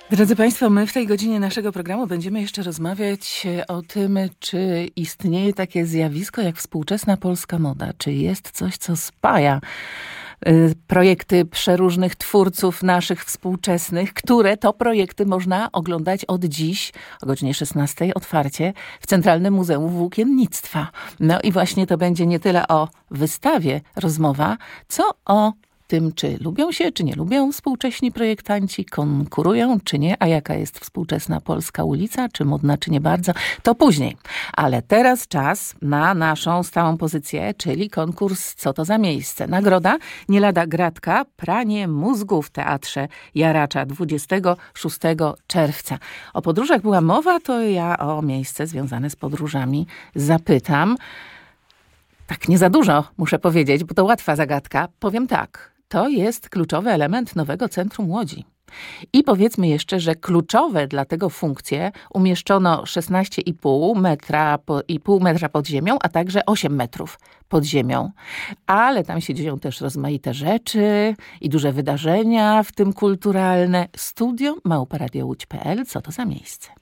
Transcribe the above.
Drodzy Państwo, my w tej godzinie naszego programu będziemy jeszcze rozmawiać o tym, czy istnieje takie zjawisko jak współczesna polska moda. Czy jest coś, co spaja projekty przeróżnych twórców naszych współczesnych, które to projekty można oglądać od dziś o godzinie 16 otwarcie w Centralnym Muzeum Włókiennictwa. No i właśnie to będzie nie tyle o wystawie rozmowa, co o tym, czy lubią się, czy nie lubią współcześni projektanci, konkurują, czy nie, a jaka jest współczesna polska ulica, czy modna, czy nie bardzo, to później. Ale teraz czas na naszą stałą pozycję, czyli konkurs Co to za miejsce? Nagroda nie lada gratka, pranie mózgu w Teatrze Jaracza 26 czerwca. O podróżach była mowa, to ja o miejsce związane z podróżami zapytam. Tak, nie za dużo, muszę powiedzieć, bo to łatwa zagadka. Powiem tak, to jest kluczowy element nowego centrum Łodzi. I powiedzmy jeszcze, że kluczowe dla tego funkcje umieszczono 16,5 metra pod ziemią, a także 8 metrów pod ziemią. Ale tam się dzieją też rozmaite rzeczy i duże wydarzenia, w tym kulturalne. Studio małparadiołódź.pl. Co to za miejsce?